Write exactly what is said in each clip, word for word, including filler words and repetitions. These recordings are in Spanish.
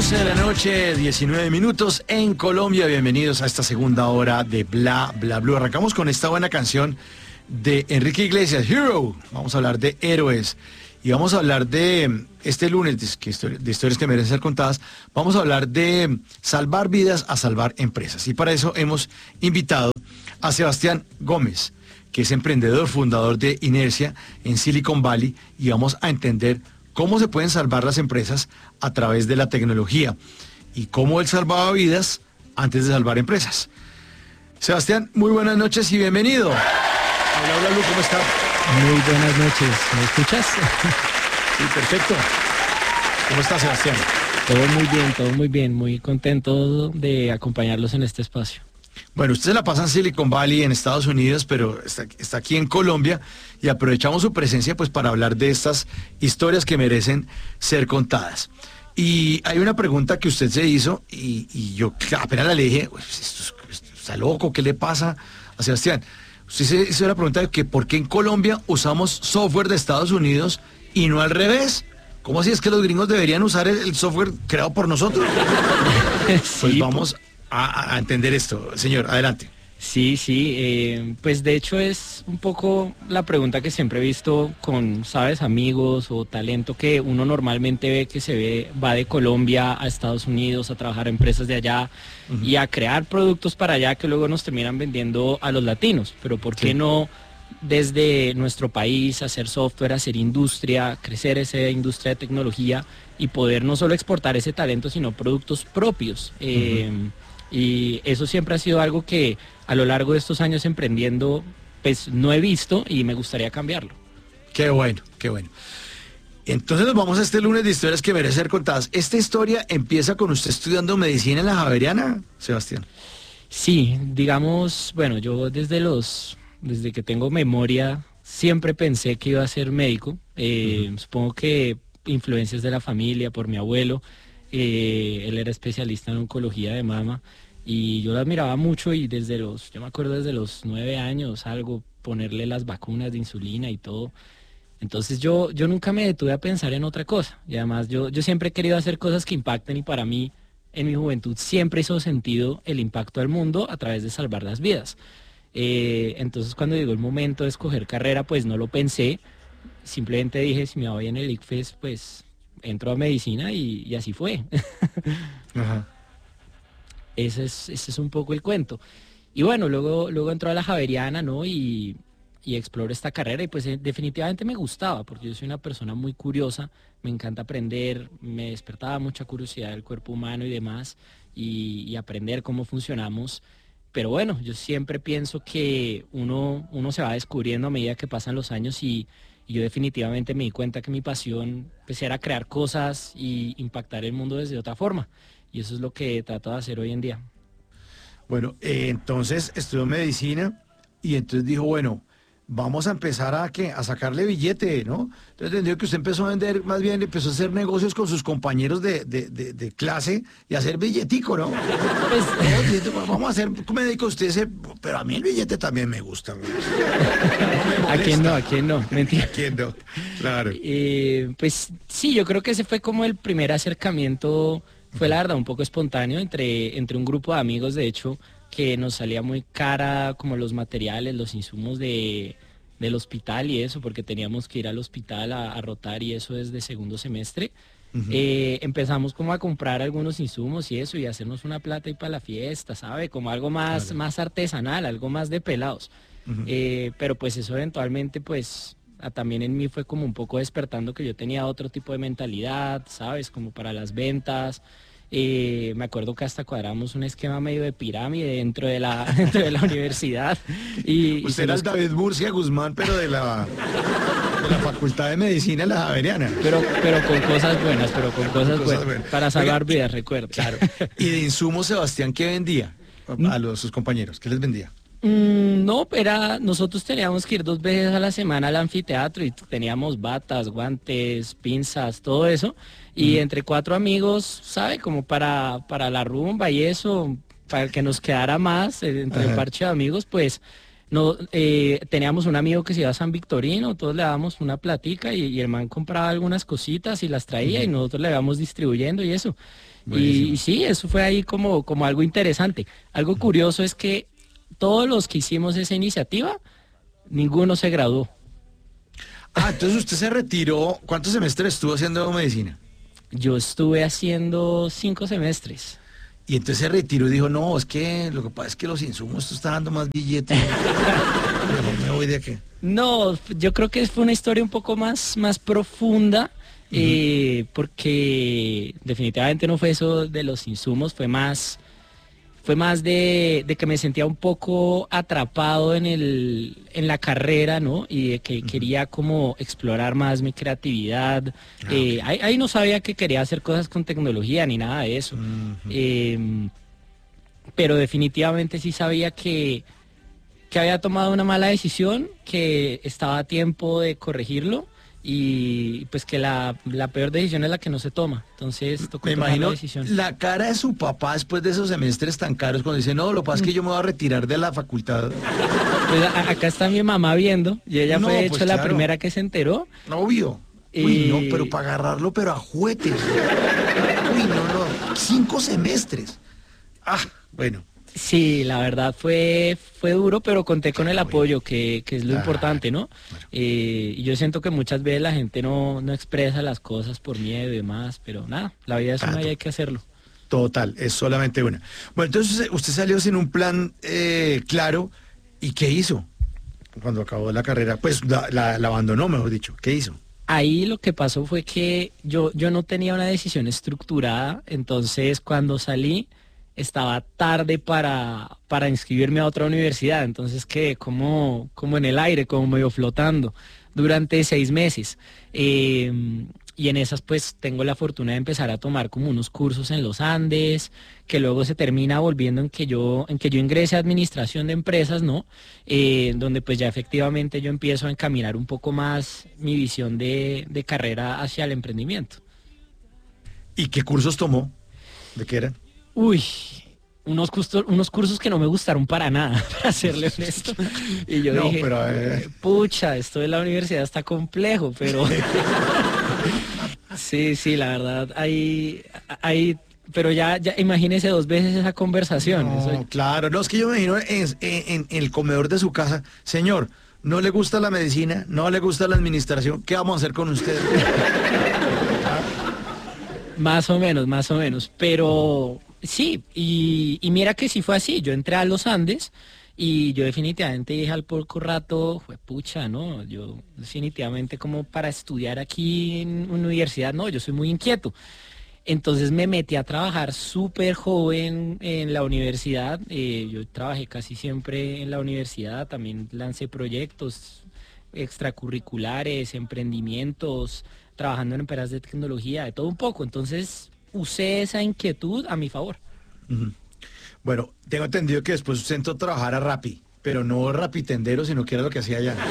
once de la noche, diecinueve minutos en Colombia. Bienvenidos a esta segunda hora de Bla Bla Blue. Arrancamos con esta buena canción de Enrique Iglesias, Hero. Vamos a hablar de héroes y vamos a hablar de este lunes de historias que merecen ser contadas. Vamos a hablar de salvar vidas a salvar empresas, y para eso hemos invitado a Sebastián Gómez, que es emprendedor, fundador de Inercia en Silicon Valley, y vamos a entender cómo se pueden salvar las empresas a través de la tecnología y cómo él salvaba vidas antes de salvar empresas. Sebastián, muy buenas noches y bienvenido. Hola, hola, Lu, ¿cómo está? Muy buenas noches, ¿me escuchas? Sí, perfecto. ¿Cómo está, Sebastián? Todo muy bien, todo muy bien, muy contento de acompañarlos en este espacio. Bueno, usted se la pasa en Silicon Valley, en Estados Unidos, pero está, está aquí en Colombia, y aprovechamos su presencia pues para hablar de estas historias que merecen ser contadas. Y hay una pregunta que usted se hizo, y, y yo apenas la le dije, esto, esto está loco, ¿qué le pasa a Sebastián? Usted se hizo la pregunta de que ¿por qué en Colombia usamos software de Estados Unidos y no al revés? ¿Cómo así es que los gringos deberían usar el, el software creado por nosotros? Sí, pues vamos a, a entender esto. Señor, adelante. Sí, sí, eh, pues de hecho es un poco la pregunta que siempre he visto con, sabes, amigos o talento que uno normalmente ve que se ve, va de Colombia a Estados Unidos a trabajar en empresas de allá uh-huh. y a crear productos para allá que luego nos terminan vendiendo a los latinos. Pero ¿por qué sí. no desde nuestro país hacer software, hacer industria, crecer esa industria de tecnología y poder no solo exportar ese talento, sino productos propios? Uh-huh. Eh, y eso siempre ha sido algo que a lo largo de estos años emprendiendo, pues no he visto y me gustaría cambiarlo. Qué bueno, qué bueno. Entonces nos vamos a este lunes de historias que merecen ser contadas. ¿Esta historia empieza con usted estudiando medicina en la Javeriana, Sebastián? Sí, digamos, bueno, yo desde los, desde que tengo memoria, siempre pensé que iba a ser médico. Eh, uh-huh. Supongo que influencias de la familia, por mi abuelo. Eh, él era especialista en oncología de mama y yo lo admiraba mucho, y desde los, yo me acuerdo desde los nueve años, algo, ponerle las vacunas de insulina y todo. Entonces yo, yo nunca me detuve a pensar en otra cosa, y además yo, yo siempre he querido hacer cosas que impacten, y para mí en mi juventud siempre hizo sentido el impacto al mundo a través de salvar las vidas. Eh, entonces cuando llegó el momento de escoger carrera, pues no lo pensé, simplemente dije, si me va bien el ICFES, pues entró a medicina y, y así fue. Ajá. Ese es, ese es un poco el cuento. Y bueno, luego, luego entró a la Javeriana, ¿no? Y, y exploré esta carrera, y pues eh, definitivamente me gustaba, porque yo soy una persona muy curiosa, me encanta aprender, me despertaba mucha curiosidad del cuerpo humano y demás, y, y aprender cómo funcionamos. Pero bueno, yo siempre pienso que uno, uno se va descubriendo a medida que pasan los años, y Y yo definitivamente me di cuenta que mi pasión pues, era crear cosas y impactar el mundo desde otra forma. Y eso es lo que trato de hacer hoy en día. Bueno, eh, entonces estudió medicina y entonces dijo, bueno, vamos a empezar a, ¿qué? A sacarle billete, ¿no? Entonces entendió que usted empezó a vender, más bien empezó a hacer negocios con sus compañeros de, de, de, de clase y a hacer billetico, ¿no? Pues, vamos a hacer médico, usted dice, pero a mí el billete también me gusta. No ¿A quién no? ¿A quién no? Mentira. ¿A quién no? Claro. Eh, pues sí, yo creo que ese fue como el primer acercamiento, fue la verdad un poco espontáneo entre, entre un grupo de amigos, de hecho, que nos salía muy cara como los materiales, los insumos de, del hospital y eso, porque teníamos que ir al hospital a, a rotar y eso desde segundo semestre. Uh-huh. Eh, empezamos como a comprar algunos insumos y eso, y hacernos una plata y para la fiesta, ¿sabe? Como algo más, claro. más artesanal, algo más de pelados. Uh-huh. Eh, pero pues eso eventualmente pues a, también en mí fue como un poco despertando que yo tenía otro tipo de mentalidad, ¿sabes? Como para las ventas. Eh, me acuerdo que hasta cuadramos un esquema medio de pirámide dentro de la, dentro de la universidad. Y, Usted y era los... el David Murcia Guzmán, pero de la, de la Facultad de Medicina de la Javeriana. Pero, pero con cosas buenas, pero con cosas, con cosas buenas, buenas. Para salvar Oiga, vidas, recuerdo. Claro. ¿Y de insumos, Sebastián, qué vendía a, a los, sus compañeros? ¿Qué les vendía? Mm, no, era, nosotros teníamos que ir dos veces a la semana al anfiteatro y teníamos batas, guantes, pinzas, todo eso. Y uh-huh. entre cuatro amigos, ¿sabe? Como para, para la rumba y eso, para que nos quedara más, entre uh-huh. el parche de amigos, pues No, eh, teníamos un amigo que se iba a San Victorino, todos le dábamos una platica y, y el man compraba algunas cositas y las traía uh-huh. y nosotros le íbamos distribuyendo y eso. Y, y sí, eso fue ahí como, como algo interesante. Algo uh-huh. curioso es que todos los que hicimos esa iniciativa, ninguno se graduó. Ah, entonces usted se retiró. ¿Cuántos semestres estuvo haciendo medicina? Yo estuve haciendo cinco semestres. Y entonces se retiró y dijo, no, es que lo que pasa es que los insumos, esto está dando más billetes. Mejor me voy de aquí. No, yo creo que fue una historia un poco más, más profunda, uh-huh. eh, porque definitivamente no fue eso de los insumos, fue más, fue más de, de que me sentía un poco atrapado en, el, en la carrera, ¿no? Y de que uh-huh. quería como explorar más mi creatividad. Ah, eh, okay. ahí, ahí no sabía que quería hacer cosas con tecnología ni nada de eso. Uh-huh. eh, pero definitivamente sí sabía que, que había tomado una mala decisión, que estaba a tiempo de corregirlo. Y pues que la, la peor decisión es la que no se toma. Entonces tocó me tomar imagino la decisión. La cara de su papá después de esos semestres tan caros cuando dice, no, lo que pasa es que yo me voy a retirar de la facultad. Pues a, acá está mi mamá viendo y ella no, fue de hecho pues, la claro. primera que se enteró. Obvio. Y... Uy, no, pero para agarrarlo, pero a juguetes. Uy, no, no, cinco semestres. Ah, bueno. Sí, la verdad fue fue duro, pero conté con el apoyo, que, que es lo ah, importante, ¿no? Bueno. Eh, y yo siento que muchas veces la gente no, no expresa las cosas por miedo y demás, pero nada, la vida es una y hay que hacerlo. Total, es solamente una. Bueno, entonces usted salió sin un plan eh, claro, ¿y qué hizo cuando acabó la carrera? Pues la, la, la abandonó, mejor dicho, ¿qué hizo? Ahí lo que pasó fue que yo, yo no tenía una decisión estructurada, entonces cuando salí estaba tarde para, para inscribirme a otra universidad, entonces quedé como, como en el aire, como medio flotando durante seis meses. Eh, y en esas pues tengo la fortuna de empezar a tomar como unos cursos en los Andes, que luego se termina volviendo en que yo, en que yo ingrese a administración de empresas, ¿no? Eh, donde pues ya efectivamente yo empiezo a encaminar un poco más mi visión de, de carrera hacia el emprendimiento. ¿Y qué cursos tomó? ¿De qué eran? Uy, unos, cursos, unos cursos que no me gustaron para nada, para serle honesto. Y yo no, dije, pero, eh... pucha, esto de la universidad está complejo, pero... sí, sí, la verdad, hay... hay... Pero ya, ya imagínese dos veces esa conversación. No, Eso... claro, no, es que yo me imagino en, en, en el comedor de su casa, señor, no le gusta la medicina, no le gusta la administración, ¿qué vamos a hacer con usted? Más o menos, más o menos, pero... Sí, y, y mira que sí fue así, yo entré a los Andes y yo definitivamente dije al poco rato, pucha, no, yo definitivamente como para estudiar aquí en una universidad, no, yo soy muy inquieto. Entonces me metí a trabajar súper joven en la universidad, eh, yo trabajé casi siempre en la universidad, también lancé proyectos extracurriculares, emprendimientos, trabajando en empresas de tecnología, de todo un poco, entonces... usé esa inquietud a mi favor. Uh-huh. Bueno, tengo entendido que después usted entró a trabajar a Rappi, pero no Rapitendero, sino que era lo que hacía allá.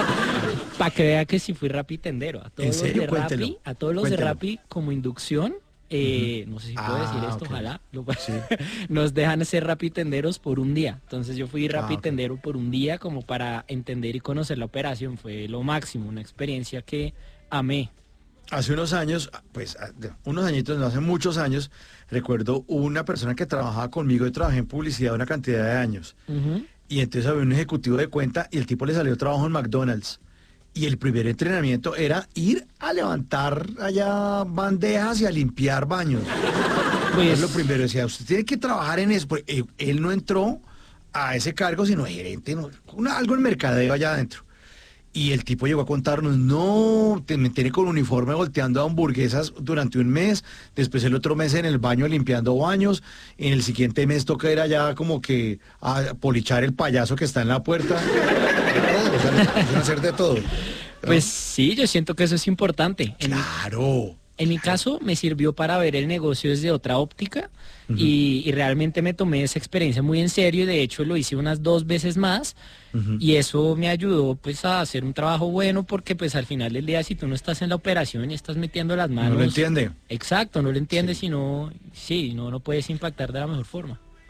Para que vea que sí fui Rapitendero. A todos los de Rappi, a todos los Cuéntelo. de Rappi como inducción, eh, uh-huh. no sé si puedo ah, decir esto, okay. ojalá, lo, sí. nos dejan ser Rapitenderos por un día. Entonces yo fui Rapitendero ah, okay. por un día como para entender y conocer la operación. Fue lo máximo, una experiencia que amé. Hace unos años, pues unos añitos, no hace muchos años, recuerdo una persona que trabajaba conmigo y trabajé en publicidad una cantidad de años. Uh-huh. Y entonces había un ejecutivo de cuenta y el tipo le salió trabajo en McDonald's. Y el primer entrenamiento era ir a levantar allá bandejas y a limpiar baños. Pues es lo primero, decía, usted tiene que trabajar en eso, porque él, él no entró a ese cargo, sino gerente, no, una, algo en mercadeo allá adentro. Y el tipo llegó a contarnos, no, te me tiene con uniforme volteando a hamburguesas durante un mes, después el otro mes en el baño limpiando baños, en el siguiente mes toca ir allá como que a polichar el payaso que está en la puerta. De todo, o sea, le hacer de todo. Pues sí, yo siento que eso es importante. Claro. En mi caso me sirvió para ver el negocio desde otra óptica uh-huh. y, y realmente me tomé esa experiencia muy en serio y de hecho lo hice unas dos veces más uh-huh. y eso me ayudó pues a hacer un trabajo bueno porque pues al final del día si tú no estás en la operación y estás metiendo las manos... No lo entiende. Exacto, no lo entiendes sí. y no, sí, no, no puedes impactar de la mejor forma.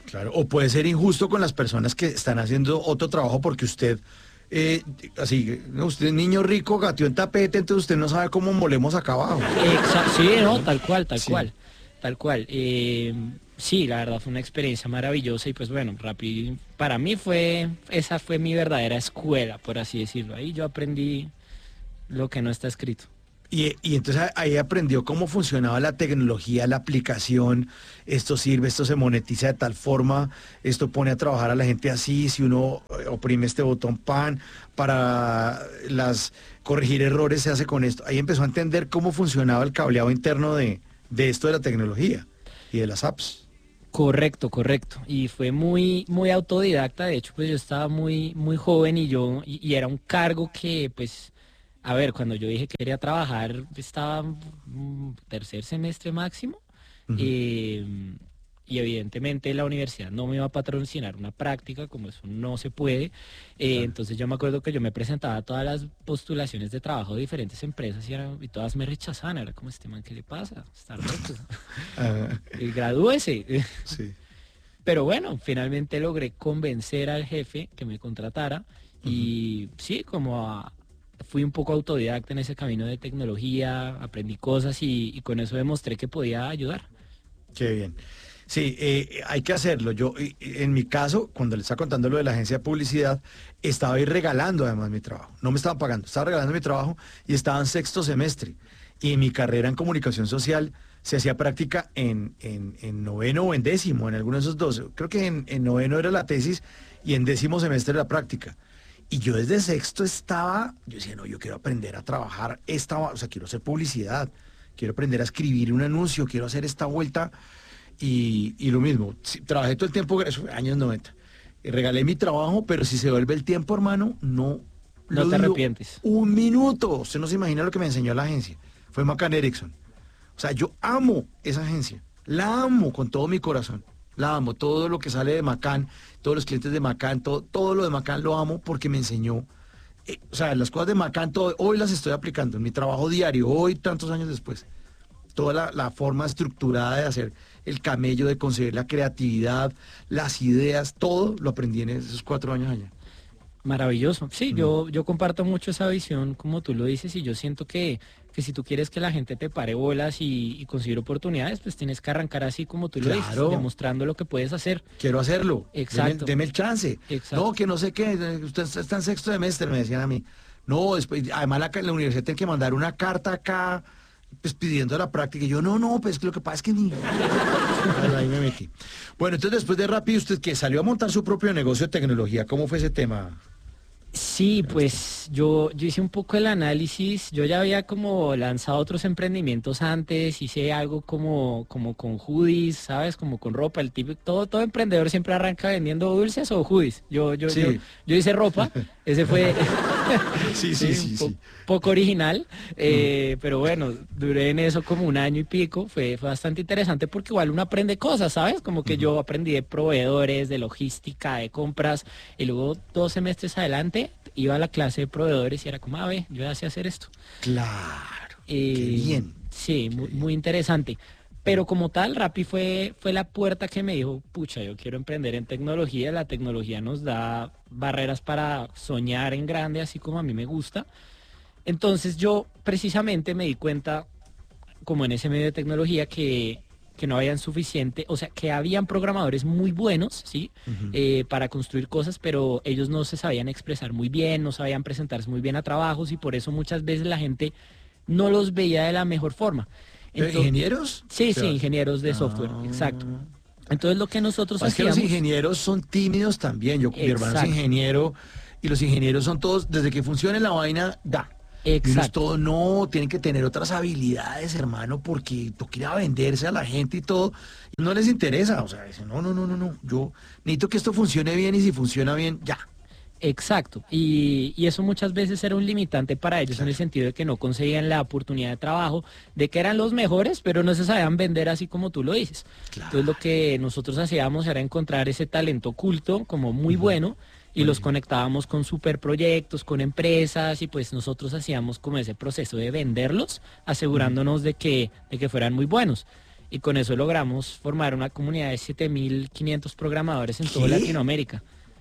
Claro, o puede ser injusto con las personas que están haciendo otro trabajo porque usted, eh, así, ¿no? Usted es niño rico, gateó en tapete, entonces usted no sabe cómo molemos acá abajo. Exacto, sí, no, tal cual, tal Sí. cual, tal cual. Eh, sí, la verdad fue una experiencia maravillosa y pues bueno, Rappi para mí fue, esa fue mi verdadera escuela, por así decirlo. Ahí yo aprendí lo que no está escrito. Y, y entonces ahí aprendió cómo funcionaba la tecnología, la aplicación, esto sirve, esto se monetiza de tal forma, esto pone a trabajar a la gente así, si uno eh, oprime este botón pan para las corregir errores se hace con esto. Ahí empezó a entender cómo funcionaba el cableado interno de, de esto de la tecnología y de las apps. Correcto, correcto. Y fue muy, muy autodidacta. De hecho, pues yo estaba muy, muy joven y yo, y, y era un cargo que, pues, a ver, cuando yo dije que quería trabajar, estaba mm, tercer semestre máximo. Ujú. eh, y evidentemente la universidad no me iba a patrocinar una práctica, como eso no se puede. eh, Claro. entonces yo me acuerdo que yo me presentaba a todas las postulaciones de trabajo de diferentes empresas y, era- y todas me rechazaban. Era como, este man, ¿qué le pasa? Está loco. Ah, Eh, Gradúese. sí. Pero bueno, finalmente logré convencer al jefe que me contratara y sí, como a- fui un poco autodidacta en ese camino de tecnología, aprendí cosas y, y con eso demostré que podía ayudar. Qué bien. Sí, eh, hay que hacerlo. Yo, y- y en mi caso, cuando le estaba contando lo de la agencia de publicidad, estaba ahí regalando además mi trabajo. No me estaban pagando, estaba regalando mi trabajo y estaba en sexto semestre. Y mi carrera en comunicación social se hacía práctica en, en, en noveno o en décimo, en alguno de esos dos. Creo que en, en noveno era la tesis y en décimo semestre la práctica. Y yo desde sexto estaba, yo decía, no, yo quiero aprender a trabajar esta, o sea, quiero hacer publicidad, quiero aprender a escribir un anuncio, quiero hacer esta vuelta. Y, y lo mismo, sí, trabajé todo el tiempo, eso fue años noventa. Y regalé mi trabajo, pero si se vuelve el tiempo, hermano, no No lo te digo arrepientes. un minuto. Usted no se imagina lo que me enseñó la agencia. Fue McCann Erickson. O sea, yo amo esa agencia. La amo con todo mi corazón. La amo. Todo lo que sale de McCann, todos los clientes de McCann, todo, todo lo de McCann lo amo porque me enseñó. eh, o sea, las cosas de McCann, todo, hoy las estoy aplicando en mi trabajo diario, hoy tantos años después. Toda la, la forma estructurada de hacer el camello, de conseguir la creatividad, las ideas, todo lo aprendí en esos cuatro años allá. Maravilloso. Sí, Mm. yo, yo comparto mucho esa visión, como tú lo dices, y yo siento que, que si tú quieres que la gente te pare bolas y, y conseguir oportunidades, pues tienes que arrancar así como tú lo dices, Claro. demostrando lo que puedes hacer. Quiero hacerlo. Exacto. Deme, deme el chance. Exacto. No, que no sé qué, eh, usted está en sexto semestre, me decían a mí. No, después, además la, la universidad tiene que mandar una carta acá, pues pidiendo la práctica. Y yo, no, no, pues lo que pasa es que ni... Bueno, ahí me metí. Bueno, entonces después de Rappi, usted que salió a montar su propio negocio de tecnología, ¿cómo fue ese tema? Sí, pues yo, yo hice un poco el análisis, yo ya había como lanzado otros emprendimientos antes, hice algo como, como con hoodies, ¿sabes? Como con ropa, el típico, todo, todo emprendedor siempre arranca vendiendo dulces o hoodies. Yo, yo, Sí. yo, yo hice ropa, ese fue Sí, sí, sí, sí, un po- sí. poco original, eh, pero bueno, duré en eso como un año y pico, fue, fue bastante interesante porque igual uno aprende cosas, ¿sabes? Como que yo aprendí de proveedores, de logística, de compras, y luego dos semestres adelante iba a la clase de proveedores y era como, a ver, yo ya sé hacer esto. Claro. Eh, Qué bien. Sí, muy, muy interesante. Pero como tal, Rappi fue, fue la puerta que me dijo, pucha, yo quiero emprender en tecnología, la tecnología nos da barreras para soñar en grande, así como a mí me gusta. Entonces yo precisamente me di cuenta, como en ese medio de tecnología, que, que no habían suficiente, o sea, que habían programadores muy buenos, ¿sí? Ujú. Eh, para construir cosas, pero ellos no se sabían expresar muy bien, no sabían presentarse muy bien a trabajos y por eso muchas veces la gente no los veía de la mejor forma. ¿Pero Ento- ingenieros? Sí, sí, Sebas. ingenieros de software, Ah. exacto. Entonces lo que nosotros Es que los hacíamos... ingenieros son tímidos también. Yo, mi hermano es Exacto. ingeniero y los ingenieros son todos, desde que funcione la vaina, da. Y uno es Exacto. todo, no, tienen que tener otras habilidades, hermano, porque toca ir a venderse a la gente y todo. Y no les interesa, o sea, dicen, no, no, no, no, no, yo necesito que esto funcione bien y si funciona bien, ya. Exacto, y, y eso muchas veces era un limitante para ellos en el Claro. sentido de que no conseguían la oportunidad de trabajo, de que eran los mejores, pero no se sabían vender así como tú lo dices. Claro. Entonces lo que nosotros hacíamos era encontrar ese talento oculto como muy bueno y los Buenísimo. conectábamos con super proyectos, con empresas y pues nosotros hacíamos como ese proceso de venderlos, asegurándonos de que, de que fueran muy buenos. y con eso logramos formar una comunidad de siete mil quinientos programadores en toda ¿Qué? Latinoamérica.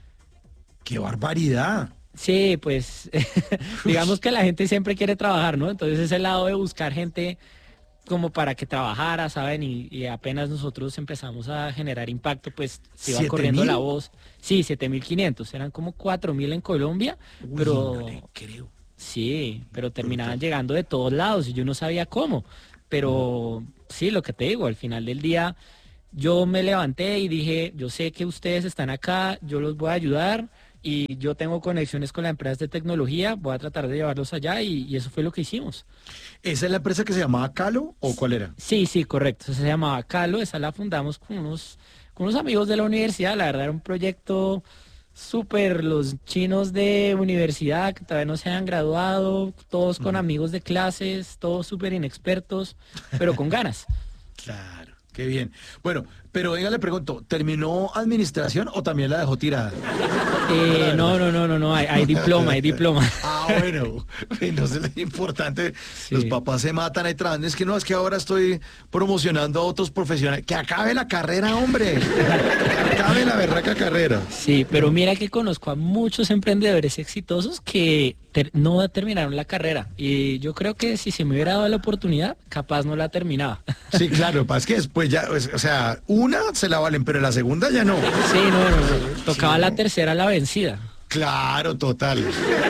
¡Qué barbaridad! Sí, pues digamos que la gente siempre quiere trabajar, ¿no? Entonces ese lado de buscar gente como para que trabajara, ¿saben? Y, y apenas nosotros empezamos a generar impacto, pues se iba ¿siete corriendo mil? la voz. Sí, siete mil quinientos, eran como cuatro mil en Colombia, Uy, pero no le creo. sí, pero terminaban Brutal. llegando de todos lados y yo no sabía cómo. Pero sí, lo que te digo, al final del día yo me levanté y dije, yo sé que ustedes están acá, yo los voy a ayudar y yo tengo conexiones con las empresas de tecnología, voy a tratar de llevarlos allá y, y eso fue lo que hicimos. ¿Esa es la empresa que se llamaba Calo o cuál era? Sí, sí, correcto. Esa se llamaba Calo, esa la fundamos con unos, con unos amigos de la universidad. La verdad era un proyecto súper, los chinos de universidad que todavía no se han graduado, todos con amigos de clases, todos súper inexpertos, pero con ganas. Claro, qué bien. Bueno, pero venga, le pregunto, ¿terminó administración o también la dejó tirada? Eh, no, no, no, no, no, hay, hay diploma, hay diploma. Ah, bueno, no sé, es importante. Sí. Los papás se matan ahí trabajando. Es que no, es que ahora estoy promocionando a otros profesionales. Que acabe la carrera, hombre. Que acabe la berraca carrera. Sí, pero mira que conozco a muchos emprendedores exitosos que ter- no terminaron la carrera y yo creo que si se me hubiera dado la oportunidad, capaz no la terminaba. Sí, claro, lo que pasa es que después ya, pues, o sea, una se la valen, pero la segunda ya no. Sí, no, no, no, tocaba Sí, la ¿no? tercera la vencida. Claro, total.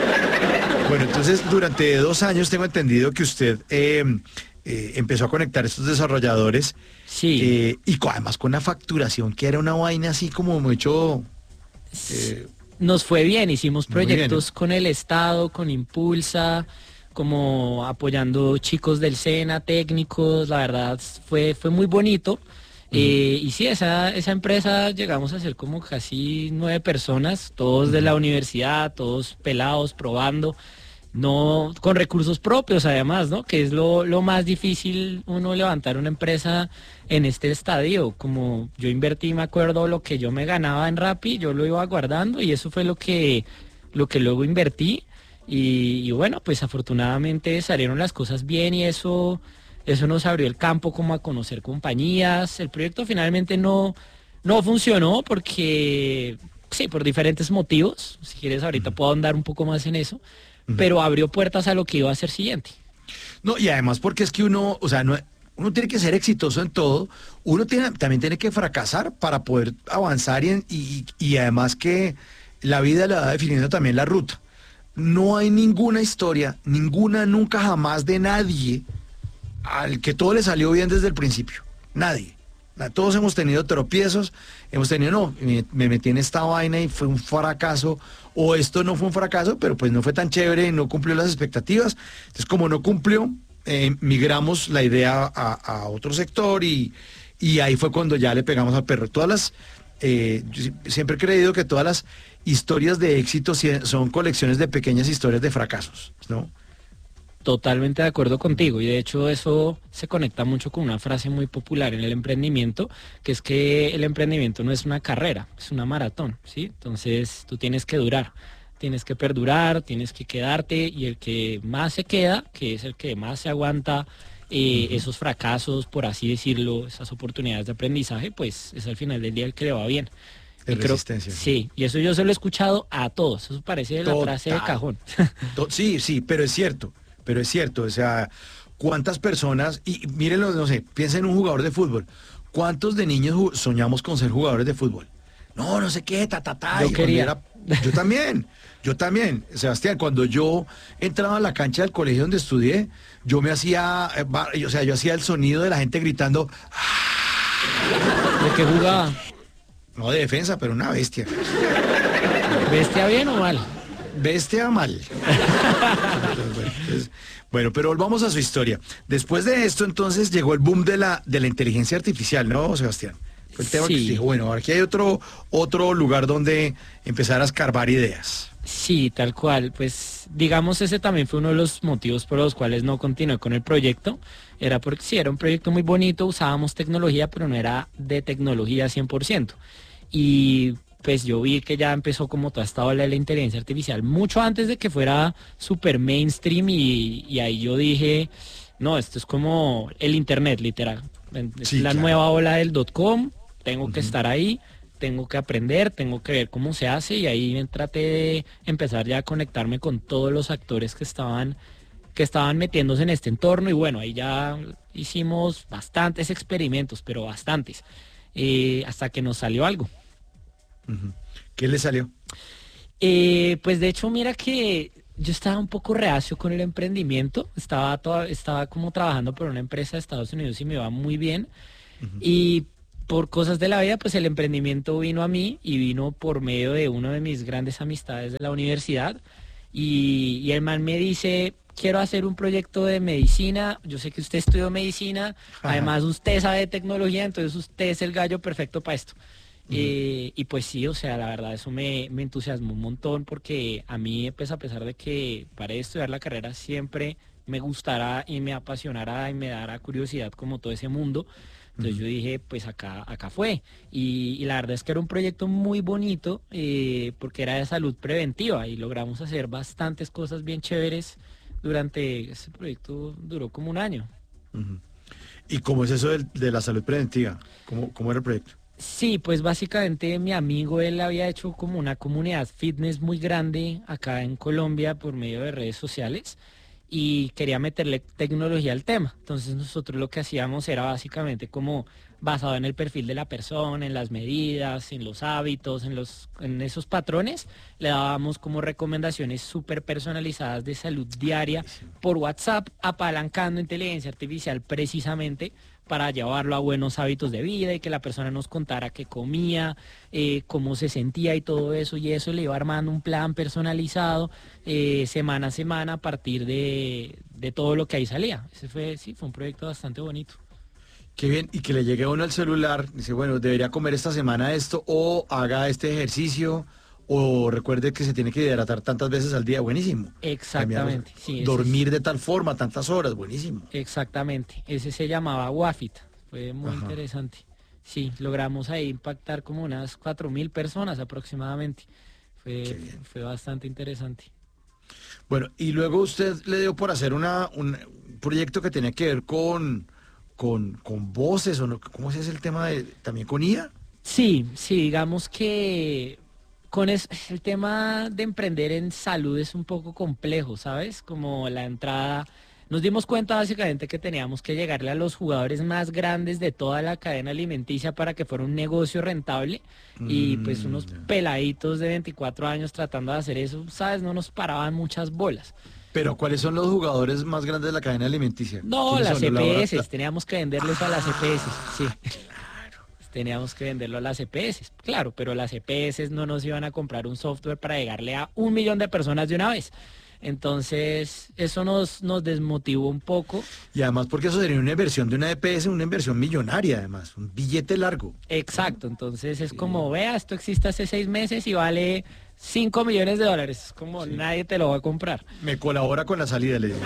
Bueno, entonces durante dos años tengo entendido que usted eh, eh, empezó a conectar estos desarrolladores Sí, eh, y co- además con una facturación que era una vaina así como mucho... eh, nos fue bien, hicimos Muy bien, proyectos ¿eh? con el Estado, con Impulsa, como apoyando chicos del SENA, técnicos, la verdad fue, fue muy bonito. Eh, y sí, esa, esa empresa llegamos a ser como casi nueve personas, todos de la universidad, todos pelados, probando, no con recursos propios además, ¿no? Que es lo, lo más difícil uno levantar una empresa en este estadio. Como yo invertí, me acuerdo lo que yo me ganaba en Rappi, yo lo iba guardando y eso fue lo que, lo que luego invertí. Y, y bueno, pues afortunadamente salieron las cosas bien y eso, eso nos abrió el campo como a conocer compañías. El proyecto finalmente no, no funcionó porque, sí, por diferentes motivos. Si quieres ahorita puedo andar un poco más en eso, pero abrió puertas a lo que iba a ser siguiente. No, y además porque es que uno, o sea, no, uno tiene que ser exitoso en todo, uno tiene, también tiene que fracasar para poder avanzar y, en- y, y además que la vida le va definiendo también la ruta. No hay ninguna historia, ninguna, nunca jamás de nadie al que todo le salió bien desde el principio. Nadie. Na- Todos hemos tenido tropiezos, hemos tenido, no, me, me metí en esta vaina y fue un fracaso, o esto no fue un fracaso, pero pues no fue tan chévere y no cumplió las expectativas. Entonces, como no cumplió, eh, migramos la idea a, a otro sector y, y ahí fue cuando ya le pegamos al perro. Todas las, eh, yo si- siempre he creído que todas las historias de éxito sie- son colecciones de pequeñas historias de fracasos, ¿no? Totalmente de acuerdo contigo y de hecho eso se conecta mucho con una frase muy popular en el emprendimiento, que es que el emprendimiento no es una carrera, es una maratón, ¿sí? Entonces tú tienes que durar, tienes que perdurar, tienes que quedarte y el que más se queda, que es el que más se aguanta eh, esos fracasos, por así decirlo, esas oportunidades de aprendizaje, pues es al final del día el que le va bien. De Y creo- resistencia. sí, y eso yo se lo he escuchado a todos, eso parece la frase de Total. cajón. To- Sí, sí, pero es cierto, pero es cierto, o sea, ¿cuántas personas, y mírenlo, no sé, piensen en un jugador de fútbol, ¿cuántos de niños ju- soñamos con ser jugadores de fútbol? No, no sé qué, ta, ta, ta. Yo y cuando quería. era- yo también, yo también, Sebastián, cuando yo entraba a la cancha del colegio donde estudié, yo me hacía, eh, ba- o sea, yo hacía el sonido de la gente gritando, ¿De qué jugaba? no de defensa, pero una bestia. ¿Bestia bien o mal? Bestia mal. Entonces, bueno, pues, bueno, pero volvamos a su historia. Después de esto, entonces, llegó el boom de la, de la inteligencia artificial, ¿no, Sebastián? Fue el tema que Sí. usted dijo, bueno, aquí hay otro, otro lugar donde empezar a escarbar ideas. Sí, tal cual. Pues digamos ese también fue uno de los motivos por los cuales no continué con el proyecto. Era porque sí, era un proyecto muy bonito, usábamos tecnología, pero no era de tecnología cien por ciento. Y pues yo vi que ya empezó como toda esta ola de la inteligencia artificial mucho antes de que fuera súper mainstream y, y ahí yo dije, no, esto es como el internet, literal. Es Sí, la claro. nueva ola del dot com, tengo Ujú. que estar ahí, tengo que aprender, tengo que ver cómo se hace y ahí me traté de empezar ya a conectarme con todos los actores que estaban que estaban metiéndose en este entorno y bueno, ahí ya hicimos bastantes experimentos, pero bastantes, eh, hasta que nos salió algo. Ujú. ¿Qué le salió? Eh, pues de hecho, mira que yo estaba un poco reacio con el emprendimiento, estaba, toda- estaba como trabajando por una empresa de Estados Unidos y me iba muy bien. Ujú. Y por cosas de la vida, pues el emprendimiento vino a mí y vino por medio de uno de mis grandes amistades de la universidad. Y, y el man me dice, quiero hacer un proyecto de medicina, yo sé que usted estudió medicina, Ajá. además usted sabe de tecnología, entonces usted es el gallo perfecto para esto. Ujú. Eh, y pues sí, o sea, la verdad eso me, me entusiasmó un montón porque a mí, pues a pesar de que para estudiar la carrera siempre me gustará y me apasionará y me dará curiosidad como todo ese mundo, entonces Ujú. yo dije, pues acá, acá fue. Y, y la verdad es que era un proyecto muy bonito eh, porque era de salud preventiva y logramos hacer bastantes cosas bien chéveres durante, ese proyecto duró como un año. Ujú. ¿Y cómo es eso del- de, la salud preventiva? ¿Cómo, cómo era el proyecto? Sí, pues básicamente mi amigo, él había hecho como una comunidad fitness muy grande acá en Colombia por medio de redes sociales y quería meterle tecnología al tema. Entonces nosotros lo que hacíamos era básicamente como basado en el perfil de la persona, en las medidas, en los hábitos, en los, en esos patrones, le dábamos como recomendaciones súper personalizadas de salud diaria Buenísimo. por WhatsApp, apalancando inteligencia artificial precisamente para llevarlo a buenos hábitos de vida y que la persona nos contara qué comía, eh, cómo se sentía y todo eso, y eso le iba armando un plan personalizado eh, semana a semana a partir de, de todo lo que ahí salía. Ese fue, sí, fue un proyecto bastante bonito. Qué bien, y que le llegue a uno al celular, dice, bueno, debería comer esta semana esto, o haga este ejercicio, o recuerde que se tiene que hidratar tantas veces al día, buenísimo. Cambiar los- Exactamente, sí, ese es, dormir de tal forma, tantas horas, buenísimo. exactamente. Ese se llamaba Wafit, fue muy Ajá, interesante. Sí, logramos ahí impactar como unas cuatro mil personas aproximadamente. qué Fue, bien. fue bastante interesante. Bueno, y luego usted le dio por hacer una, un proyecto que tenía que ver con, con, con voces, o no, ¿cómo se hace el tema de, también con I A? Sí, sí, digamos que con es- el tema de emprender en salud es un poco complejo, ¿sabes? Como la entrada, nos dimos cuenta básicamente que teníamos que llegarle a los jugadores más grandes de toda la cadena alimenticia para que fuera un negocio rentable y pues Mm, unos ya. peladitos de veinticuatro años tratando de hacer eso, ¿sabes? No nos paraban muchas bolas. Pero ¿cuáles son los jugadores más grandes de la cadena alimenticia? No, ¿Quiénes las son los laboratorios? E P S, teníamos que venderles a las E P S, sí. Ah, claro. Teníamos que venderlo a las E P S, claro, pero las E P S no nos iban a comprar un software para llegarle a un millón de personas de una vez. Entonces, eso nos, nos desmotivó un poco. Y además porque eso sería una inversión de una E P S, una inversión millonaria además, un billete largo. ¿No? Exacto, entonces es Sí, como, vea, esto existe hace seis meses y vale cinco millones de dólares. Es como sí. nadie te lo va a comprar. Me colabora con la salida, le digo.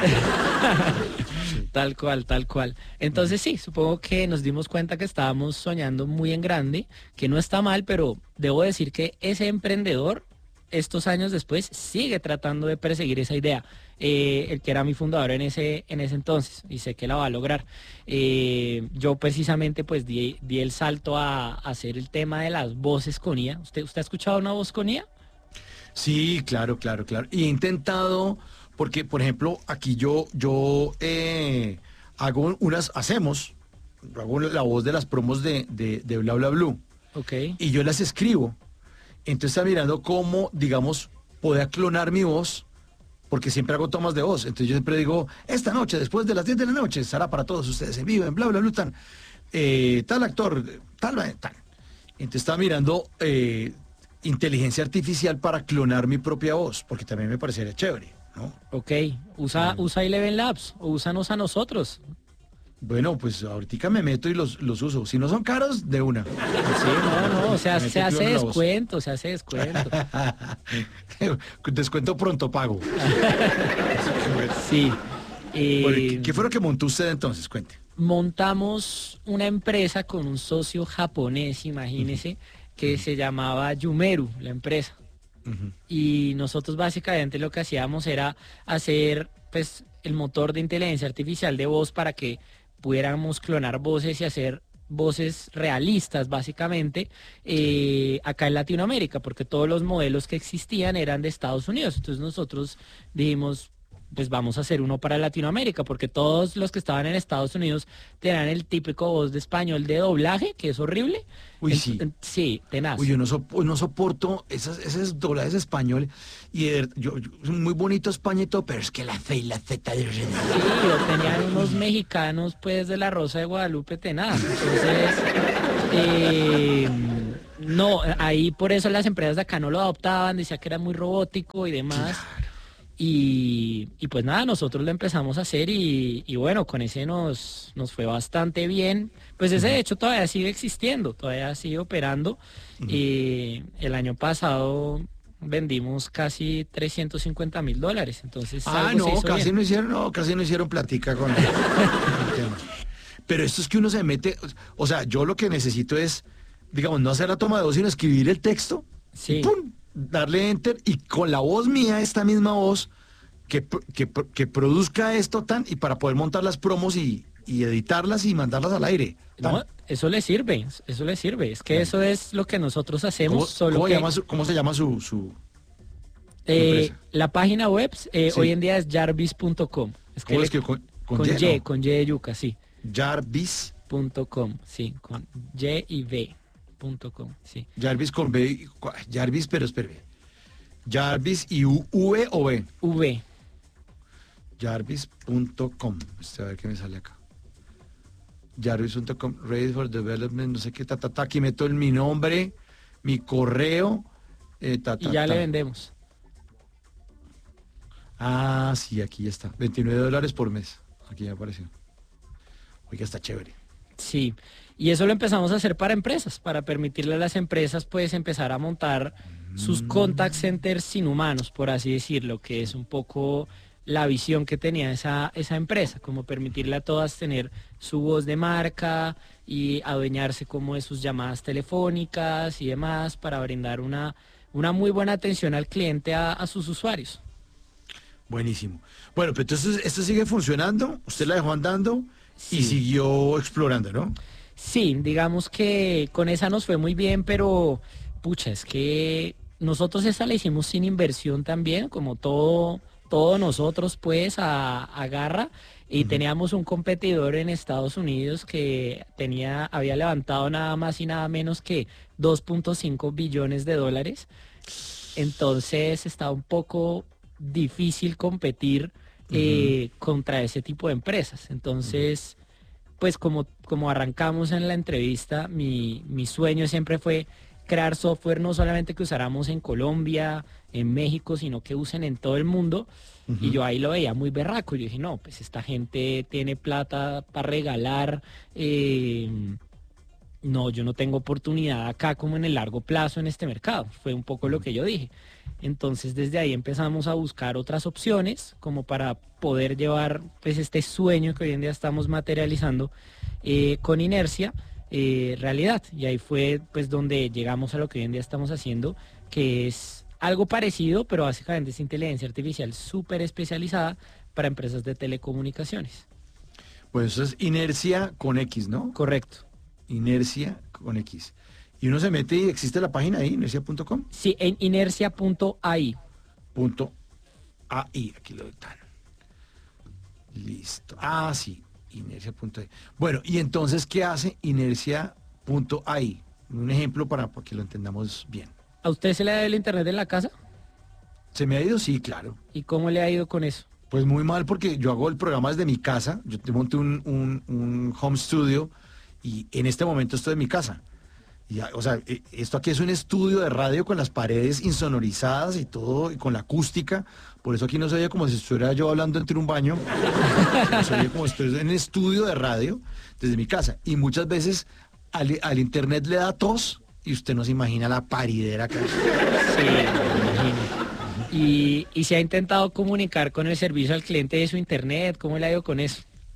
Sí. Tal cual, tal cual. Ujú. Entonces sí, supongo que nos dimos cuenta que estábamos soñando muy en grande, que no está mal, pero debo decir que ese emprendedor, estos años después, sigue tratando de perseguir esa idea. Eh, el que era mi fundador en ese, en ese entonces, y sé que la va a lograr. Eh, yo precisamente pues di, di el salto a, a hacer el tema de las voces con I A. ¿Usted, usted ha escuchado una voz con I A? Sí, claro, claro, claro. Y he intentado, porque por ejemplo, aquí yo, yo eh, hago unas, hacemos, hago la voz de las promos de, de, de Bla Bla Blue, Ok. y yo las escribo. Entonces está mirando cómo, digamos, pueda clonar mi voz, porque siempre hago tomas de voz. Entonces yo siempre digo, esta noche, después de las diez de la noche, estará para todos ustedes en vivo, en bla, bla, bla, tan, eh, tal actor, tal, tal. Entonces estaba mirando eh, inteligencia artificial para clonar mi propia voz, porque también me parecería chévere, ¿no? Ok, usa, Eh, usa Eleven Labs o úsanos a nosotros. bueno, pues ahorita me meto y los, los uso. Si no son caros, de una. Sí, no, no, o sea, Me meto se y hace clono la voz. descuento, se hace descuento. Descuento pronto pago. Sí. Bueno, ¿y eh, ¿qué, qué fue lo que montó usted entonces? Cuente. montamos una empresa con un socio japonés, imagínese, que se llamaba Yumeru, la empresa. Ujú. Y nosotros básicamente lo que hacíamos era hacer pues el motor de inteligencia artificial de voz para que pudiéramos clonar voces y hacer voces realistas básicamente eh, acá en Latinoamérica, porque todos los modelos que existían eran de Estados Unidos. Entonces nosotros dijimos, pues vamos a hacer uno para Latinoamérica, porque todos los que estaban en Estados Unidos tenían el típico voz de español de doblaje, que es horrible. Uy, Ent- sí. en- Sí, tenaz. Uy, yo no, sop- no soporto esas, esos doblajes españoles. Y de ver- yo, yo- es muy bonito España y todo, pero es que la C y la Z de Sí, o tenían unos mexicanos pues de la Rosa de Guadalupe tenaz. Entonces, eh, no, ahí por eso las empresas de acá no lo adoptaban, decía que era muy robótico y demás. Y, y pues nada, nosotros lo empezamos a hacer y, y bueno, con ese nos, nos fue bastante bien. Pues ese de hecho todavía sigue existiendo, todavía sigue operando. Y el año pasado vendimos casi trescientos cincuenta mil dólares, entonces Ah, algo se no, hizo casi bien. no hicieron, no, casi no hicieron platica con el, con el tema. Pero esto es que uno se mete, o sea, yo lo que necesito es, digamos, no hacer la toma de voz, sino escribir el texto, Sí. y ¡pum! Darle enter, y con la voz mía, esta misma voz, que, pro- que, pro- que produzca esto tan, y para poder montar las promos y, y editarlas y mandarlas al aire. Tan. No, eso le sirve, eso le sirve. Es que eso es lo que nosotros hacemos. ¿Cómo, Solo cómo que, llama su, cómo se llama su, su eh, empresa? la página web eh, Sí. hoy en día es jarvis punto com. ¿Cómo le- es que con, con, con Y, Y, no? con Y de yuca, sí. Jarvis, Punto com, sí, con Y y V. Punto com, sí. Jarvis con B, y- cu- Jarvis, pero espere. Jarvis y U, V o B. V. Jarvis punto com. Este, a ver qué me sale acá. Jarvis punto com, ready for development, no sé qué, ta, ta, ta. Aquí meto el, mi nombre, mi correo, eh, ta, ta, Y ya ta. le vendemos. Ah, sí, aquí ya está. veintinueve dólares por mes. Aquí ya apareció. Oiga, está chévere. Sí, y eso lo empezamos a hacer para empresas, para permitirle a las empresas pues empezar a montar sus contact centers sin humanos, por así decirlo, que es un poco la visión que tenía esa, esa empresa, como permitirle a todas tener su voz de marca y adueñarse como de sus llamadas telefónicas y demás para brindar una, una muy buena atención al cliente a, a sus usuarios. Buenísimo. Bueno, pero entonces esto sigue funcionando, usted la dejó andando y Sí. siguió explorando, ¿no? Sí, digamos que con esa nos fue muy bien, pero pucha, es que nosotros esa la hicimos sin inversión también, como todo, todos nosotros pues a, a garra, y teníamos un competidor en Estados Unidos que tenía, había levantado nada más y nada menos que dos punto cinco billones de dólares. Entonces está un poco difícil competir eh, contra ese tipo de empresas. Entonces, pues como, como arrancamos en la entrevista, mi, mi sueño siempre fue crear software no solamente que usáramos en Colombia, en México, sino que usen en todo el mundo. Y yo ahí lo veía muy berraco. Yo dije, no, pues esta gente tiene plata para regalar. eh, no, yo no tengo oportunidad acá como en el largo plazo en este mercado. Fue un poco lo que yo dije. Entonces desde ahí empezamos a buscar otras opciones como para poder llevar pues este sueño que hoy en día estamos materializando eh, con Inercia eh, realidad. Y ahí fue pues donde llegamos a lo que hoy en día estamos haciendo, que es algo parecido, pero básicamente es inteligencia artificial súper especializada para empresas de telecomunicaciones. Pues eso es inercia con X, ¿no? Correcto. Inercia con X. Y uno se mete y existe la página ahí, inercia punto com. Sí, en inercia punto a i. Punto A I, aquí lo están. Listo. Ah, sí, inercia punto a i. Bueno, y entonces, ¿qué hace inercia punto a i? Un ejemplo para, para que lo entendamos bien. ¿A usted se le ha ido el internet en la casa? ¿Se me ha ido? Sí, claro. ¿Y cómo le ha ido con eso? Pues muy mal porque yo hago el programa desde mi casa, yo te monté un, un, un home studio y en este momento estoy en mi casa. Y, ya, o sea, eh, esto aquí es un estudio de radio con las paredes insonorizadas y todo, y con la acústica, por eso aquí no se oye como si estuviera yo hablando entre un baño, se oye como si estoy en un estudio de radio desde mi casa. Y muchas veces al, al internet le da tos y usted no se imagina la paridera que hay. Sí, me imagino. ¿Y, y se ha intentado comunicar con el servicio al cliente de su internet? ¿Cómo le ha ido con eso?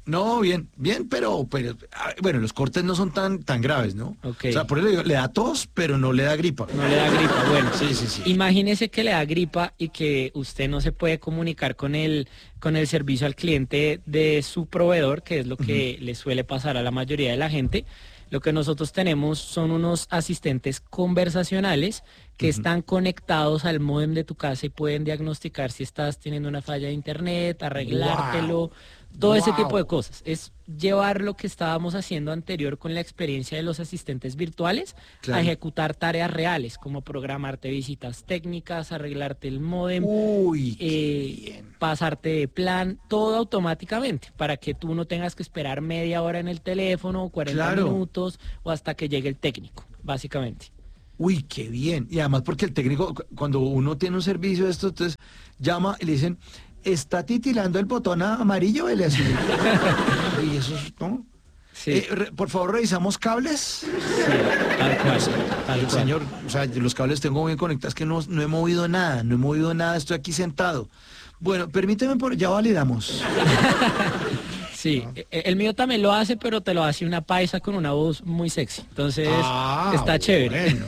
No, bien, bien, pero, pero ah, bueno, los cortes no son tan, tan graves, ¿no? Ok. O sea, por eso le digo, le da tos, pero no le da gripa. No le da gripa. Bueno, Sí, sí, sí. imagínese que le da gripa y que usted no se puede comunicar con el, con el servicio al cliente de su proveedor, que es lo que le suele pasar a la mayoría de la gente. Lo que nosotros tenemos son unos asistentes conversacionales que están conectados al módem de tu casa y pueden diagnosticar si estás teniendo una falla de internet, arreglártelo, todo ese tipo de Wow. cosas. Es llevar lo que estábamos haciendo anterior con la experiencia de los asistentes virtuales a Claro. ejecutar tareas reales, como programarte visitas técnicas, arreglarte el módem, Uy, qué eh, bien. pasarte de plan, todo automáticamente, para que tú no tengas que esperar media hora en el teléfono, cuarenta Claro. minutos o hasta que llegue el técnico, básicamente. Uy, qué bien. Y además porque el técnico, cu- cuando uno tiene un servicio de esto, entonces llama y le dicen, está titilando el botón amarillo, el azul. Y eso es, ¿no? Sí, Eh, re- por favor, revisamos cables. sí, tal cual, tal El cual. señor, o sea, los cables tengo bien conectados, que no, no he movido nada, no he movido nada, estoy aquí sentado. Bueno, permíteme, por, ya validamos. Sí, e- el mío también lo hace, pero te lo hace una paisa con una voz muy sexy. Entonces, Ah, está chévere. bueno.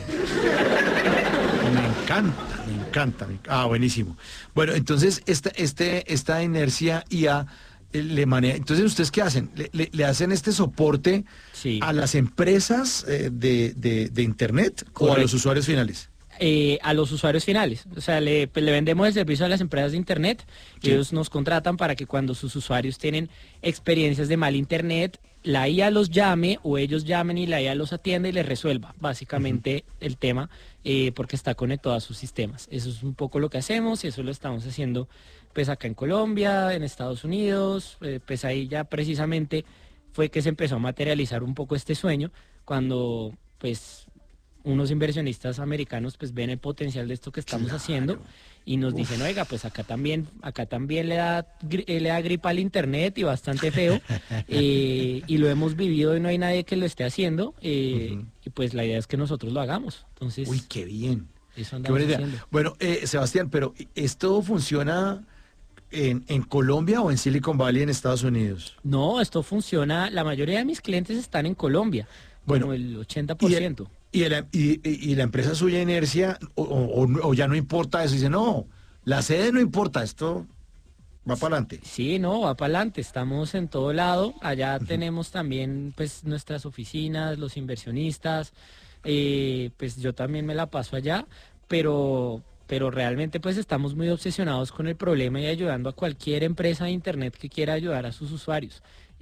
Me encanta, me encanta. me enc- Ah, buenísimo. Bueno, entonces esta, este, esta inercia I A eh, le maneja. Entonces, ¿ustedes qué hacen? Le, le- le hacen este soporte Sí. a las empresas eh, de, de- de Internet o a Correcto. los usuarios finales. Eh, a los usuarios finales. O sea, le, pues, le vendemos el servicio a las empresas de Internet. Sí. Ellos nos contratan para que cuando sus usuarios tienen experiencias de mal Internet, la I A los llame o ellos llamen y la I A los atienda y les resuelva básicamente el tema eh, porque está conectado a sus sistemas. Eso es un poco lo que hacemos y eso lo estamos haciendo pues acá en Colombia, en Estados Unidos, eh, pues ahí ya precisamente fue que se empezó a materializar un poco este sueño cuando pues unos inversionistas americanos pues ven el potencial de esto que estamos Claro. haciendo y nos dicen, oiga, pues acá también, acá también le da, gri- eh, le da gripa al internet y bastante feo, eh, y lo hemos vivido y no hay nadie que lo esté haciendo, eh, Ujú. y pues la idea es que nosotros lo hagamos. Entonces, Uy, qué bien. eso Qué andamos buena idea. haciendo. Bueno, eh, Sebastián, pero ¿esto funciona en, en Colombia o en Silicon Valley en Estados Unidos? No, esto funciona, la mayoría de mis clientes están en Colombia, Bueno, como el ochenta por Y, el- ciento. y, el- y- y- y la empresa suya Inercia, o, o- o- o ya no importa eso, dice, no, la sede no importa, esto va para adelante. Sí, no, va para adelante, estamos en todo lado, allá tenemos también pues nuestras oficinas, los inversionistas, eh, pues yo también me la paso allá, pero, pero realmente pues estamos muy obsesionados con el problema y ayudando a cualquier empresa de internet que quiera ayudar a sus usuarios.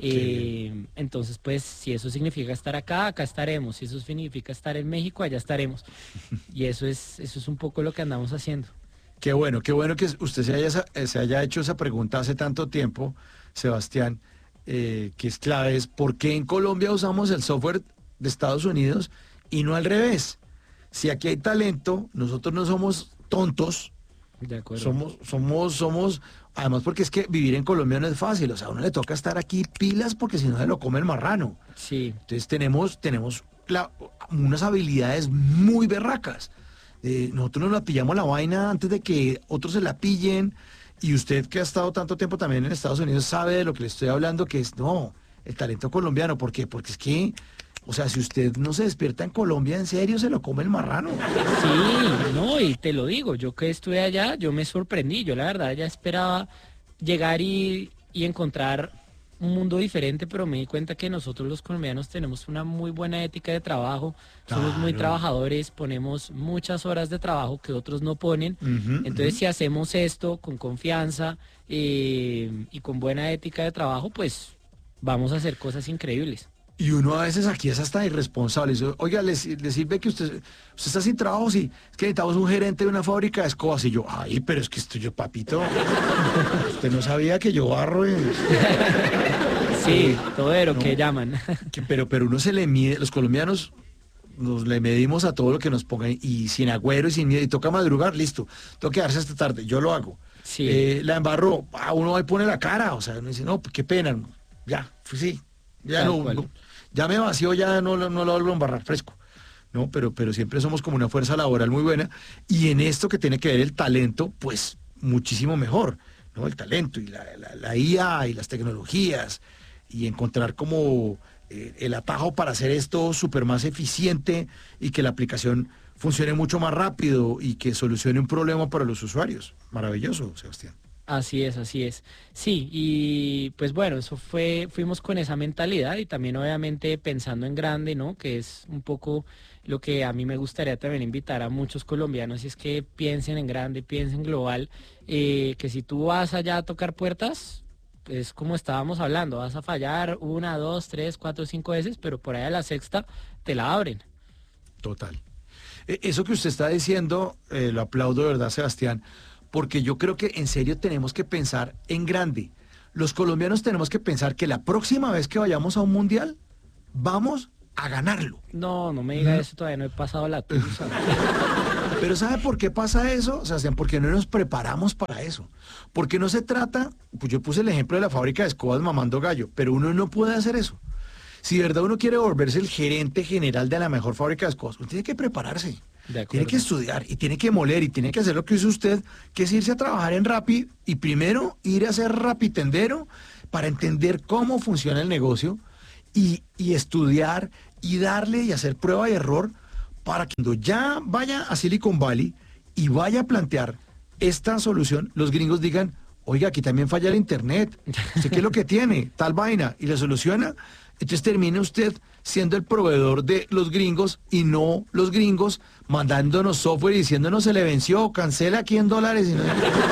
Eh, entonces pues si eso significa estar acá, acá estaremos, si eso significa estar en México, allá estaremos. Y eso es, eso es un poco lo que andamos haciendo. Qué bueno, qué bueno que usted se haya, sa- eh, se haya hecho esa pregunta hace tanto tiempo, Sebastián, eh, que es clave, es ¿por qué en Colombia usamos el software de Estados Unidos y no al revés? Si aquí hay talento, nosotros no somos tontos, De acuerdo. somos, somos, somos, además porque es que vivir en Colombia no es fácil, o sea, a uno le toca estar aquí pilas porque si no se lo come el marrano. Sí. Entonces tenemos, tenemos la- unas habilidades muy berracas. Eh, nosotros nos la pillamos la vaina antes de que otros se la pillen. Y usted que ha estado tanto tiempo también en Estados Unidos sabe de lo que le estoy hablando, que es, no, el talento colombiano. ¿Por qué? Porque es que, o sea, si usted no se despierta en Colombia, en serio, se lo come el marrano. Sí, no, y te lo digo, yo que estuve allá, yo me sorprendí, yo la verdad ya esperaba llegar y, y encontrar un mundo diferente, pero me di cuenta que nosotros los colombianos tenemos una muy buena ética de trabajo, somos muy Claro. trabajadores, ponemos muchas horas de trabajo que otros no ponen, Ujú, entonces ujú. si hacemos esto con confianza eh, y con buena ética de trabajo, pues vamos a hacer cosas increíbles. Y uno a veces aquí es hasta irresponsable. Dice, oiga, le, si- le sirve que usted, usted está sin trabajo, sí. Es que necesitamos un gerente de una fábrica de escobas. Y yo, ay, pero es que estoy yo, papito. Usted no sabía que yo barro. en- Sí, todero no. que llaman. que- pero, pero uno se le mide, los colombianos nos le medimos a todo lo que nos pongan y sin agüero y sin miedo. Y toca madrugar, listo. Toca quedarse hasta tarde. Yo lo hago. Sí. Eh, la embarró, ah, uno ahí pone la cara. O sea, uno dice, no, pues, qué pena. no, Ya, pues sí. Ya Tal no, cual. no, ya me vació, ya no, lo- no lo vuelvo a embarrar fresco. No, pero, pero siempre somos como una fuerza laboral muy buena. Y en esto que tiene que ver el talento, pues muchísimo mejor. ¿No? El talento y la, la, la I A y las tecnologías. Y, y encontrar como eh, el atajo para hacer esto súper más eficiente y que la aplicación funcione mucho más rápido y que solucione un problema para los usuarios. Maravilloso, Sebastián. Así es, así es. Sí, y pues bueno, eso fue, fuimos con esa mentalidad y también obviamente pensando en grande, ¿no? Que es un poco lo que a mí me gustaría también invitar a muchos colombianos, y es que piensen en grande, piensen global, eh, que si tú vas allá a tocar puertas, es como estábamos hablando, vas a fallar una, dos, tres, cuatro, cinco veces, pero por ahí a la sexta te la abren. Total. Eh, Eso que usted está diciendo, eh, lo aplaudo de verdad, Sebastián, porque yo creo que en serio tenemos que pensar en grande. Los colombianos tenemos que pensar que la próxima vez que vayamos a un mundial, vamos a ganarlo. No, no me diga eso, todavía no he pasado la tusa. Pero ¿sabe por qué pasa eso, Sebastián? Porque no nos preparamos para eso. Porque no se trata, pues yo puse el ejemplo de la fábrica de escobas mamando gallo, pero uno no puede hacer eso. Si de verdad uno quiere volverse el gerente general de la mejor fábrica de escobas, uno tiene que prepararse. De Tiene que acuerdo. estudiar y tiene que moler y tiene que hacer lo que hizo usted, que es irse a trabajar en Rappi y primero ir a ser rapitendero para entender cómo funciona el negocio y, y estudiar y darle y hacer prueba y error para que cuando ya vaya a Silicon Valley y vaya a plantear esta solución, los gringos digan, oiga, aquí también falla el internet, ¿usted qué es lo que tiene? Tal vaina, y le soluciona. Entonces termine usted siendo el proveedor de los gringos y no los gringos mandándonos software y diciéndonos se le venció, cancela aquí en dólares y, no-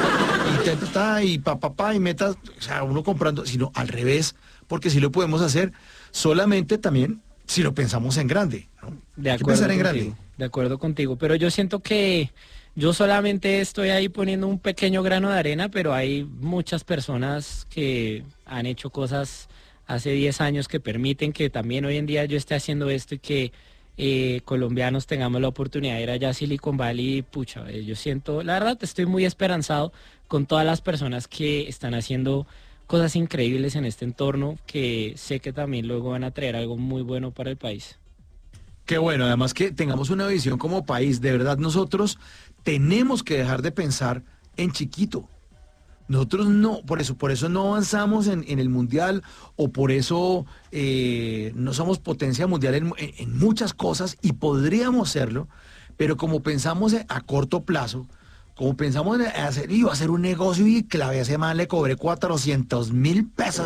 y, ta, ta, ta, y pa, pa, pa, y metas, o sea, uno comprando, sino al revés, porque sí lo podemos hacer, solamente también si lo pensamos en grande, ¿no? De Hay que acuerdo pensar en contigo, grande. de acuerdo contigo, pero yo siento que yo solamente estoy ahí poniendo un pequeño grano de arena, pero hay muchas personas que han hecho cosas hace diez años que permiten que también hoy en día yo esté haciendo esto y que eh, colombianos tengamos la oportunidad de ir allá a Silicon Valley. Pucha, eh, yo siento, la verdad estoy muy esperanzado con todas las personas que están haciendo cosas increíbles en este entorno, que sé que también luego van a traer algo muy bueno para el país. Qué bueno, además que tengamos una visión como país, de verdad nosotros tenemos que dejar de pensar en chiquito. Nosotros no, por eso, por eso no avanzamos en, en el mundial o por eso eh, no somos potencia mundial en, en- en muchas cosas y podríamos serlo, pero como pensamos a corto plazo, como pensamos en hacer, iba a hacer un negocio y que la vez semana le cobré cuatrocientos mil pesos.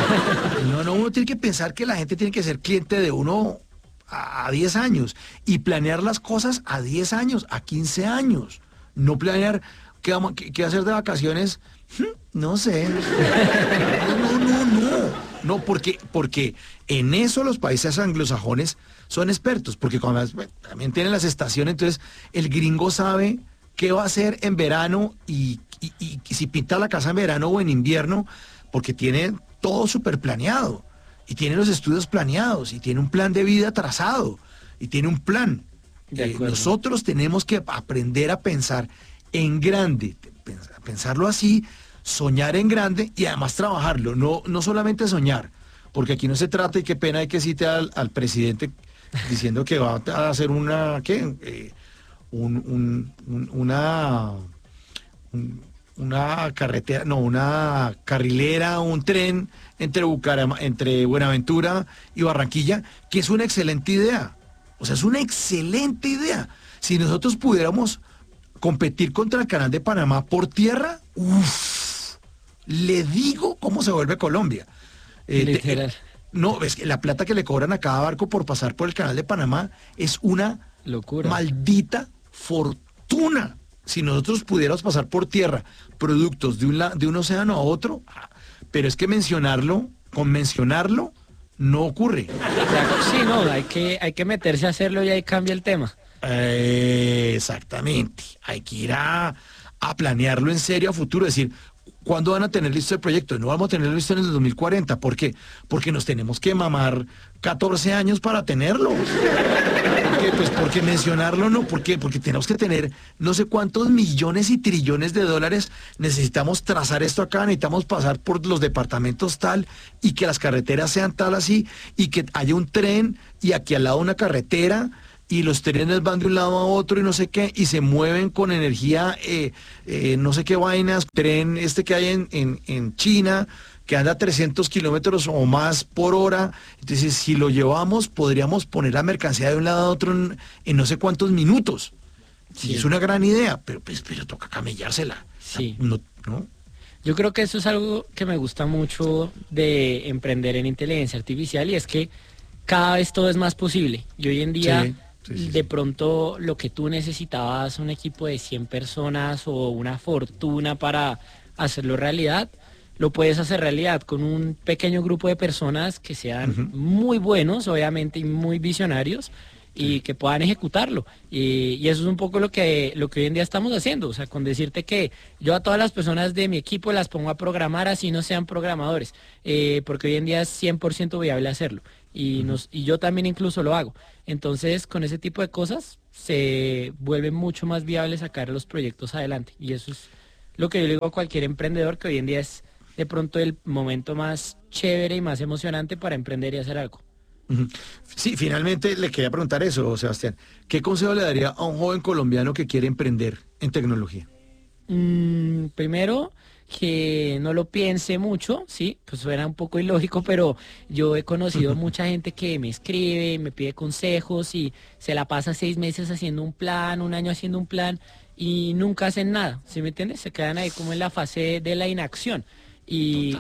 No, no, uno tiene que pensar que la gente tiene que ser cliente de uno a a diez años y planear las cosas a diez años, a quince años. No planear qué, vamos, qué, qué hacer de vacaciones, hmm, no sé. No, no, no, no. No, porque, porque en eso los países anglosajones son expertos, porque cuando las- bueno, también tienen las estaciones, entonces el gringo sabe qué va a hacer en verano y, y- y- y si pinta la casa en verano o en invierno, porque tiene todo súper planeado y tiene los estudios planeados y tiene un plan de vida trazado y tiene un plan. De Eh, acuerdo. nosotros tenemos que aprender a pensar en grande, pens- pensarlo así, soñar en grande y además trabajarlo, no, no solamente soñar, porque aquí no se trata, y qué pena hay que cite al, al presidente diciendo que va a hacer una, ¿qué? Eh, un- un- un- una, un- una carretera, no, una carrilera, un tren entre Bucaram- entre Buenaventura y Barranquilla, que es una excelente idea. O sea, es una excelente idea. Si nosotros pudiéramos competir contra el Canal de Panamá por tierra, uff, le digo cómo se vuelve Colombia. Eh, te- Literal. eh, no, es que la plata que le cobran a cada barco por pasar por el Canal de Panamá es una Locura. maldita fortuna. Si nosotros pudiéramos pasar por tierra productos de un, la- de un océano a otro, ah, pero es que mencionarlo, con mencionarlo, no ocurre. O sea, sí, no, hay que, hay que meterse a hacerlo y ahí cambia el tema. Eh, exactamente. Hay que ir a, a planearlo en serio a futuro. Es decir, ¿cuándo van a tener listo el proyecto? No vamos a tenerlo listo en el dos mil cuarenta. ¿Por qué? Porque nos tenemos que mamar catorce años para tenerlo. ¿Por qué? Pues porque mencionarlo no. ¿Por qué? Porque tenemos que tener no sé cuántos millones y trillones de dólares. Necesitamos trazar esto acá, necesitamos pasar por los departamentos tal y que las carreteras sean tal así y que haya un tren y aquí al lado una carretera y los trenes van de un lado a otro y no sé qué, y se mueven con energía, eh, eh, no sé qué vainas, tren este que hay en, en, en China, que anda a trescientos kilómetros o más por hora. Entonces, si lo llevamos, podríamos poner la mercancía de un lado a otro en, en no sé cuántos minutos. Sí, es una gran idea, pero pues pero toca camellársela. Sí. No, ¿no? Yo creo que eso es algo que me gusta mucho de emprender en inteligencia artificial y es que cada vez todo es más posible. Y hoy en día, Sí, sí, sí, de sí. pronto, lo que tú necesitabas, un equipo de cien personas o una fortuna para hacerlo realidad, lo puedes hacer realidad con un pequeño grupo de personas que sean Ujú. muy buenos, obviamente, y muy visionarios, y Sí. que puedan ejecutarlo. Y, y eso es un poco lo que, lo que hoy en día estamos haciendo, o sea, con decirte que yo a todas las personas de mi equipo las pongo a programar así no sean programadores, eh, porque hoy en día es cien por ciento viable hacerlo. Y, nos, y yo también incluso lo hago. Entonces, con ese tipo de cosas se vuelve mucho más viable sacar los proyectos adelante. Y eso es lo que yo le digo a cualquier emprendedor, que hoy en día es de pronto el momento más chévere y más emocionante para emprender y hacer algo. Ujú. Sí, finalmente le quería preguntar eso, Sebastián. ¿Qué consejo le daría a un joven colombiano que quiere emprender en tecnología? Mm, primero, que no lo piense mucho, sí, pues suena un poco ilógico, pero yo he conocido mucha gente que me escribe, me pide consejos y se la pasa seis meses haciendo un plan, un año haciendo un plan y nunca hacen nada, ¿sí me entiendes? Se quedan ahí como en la fase de la inacción. Y,